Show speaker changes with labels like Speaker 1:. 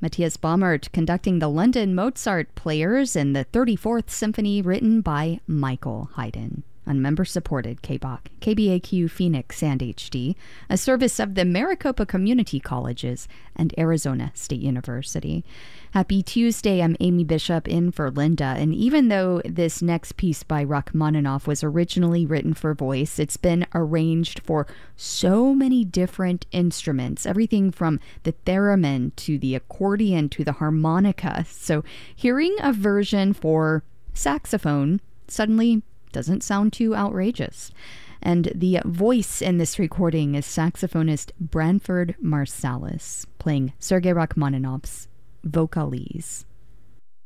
Speaker 1: Matthias Baumert conducting the London Mozart Players in the 34th Symphony written by Michael Haydn on member-supported KBOC, KBAQ Phoenix and HD, a service of the Maricopa Community Colleges and Arizona State University. Happy Tuesday, I'm Amy Bishop in for Linda, and even though this next piece by Rachmaninoff was originally written for voice, it's been arranged for so many different instruments, everything from the theremin to the accordion to the harmonica. So hearing a version for saxophone suddenly doesn't sound too outrageous. And the voice in this recording is saxophonist Branford Marsalis playing Sergei Rachmaninoff's Vocalise.